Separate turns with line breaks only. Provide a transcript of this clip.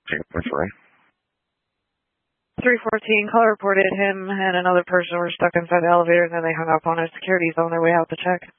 314,
caller reported him and another person were stuck inside the elevator, and then they hung up on us. Security's on their way out to check.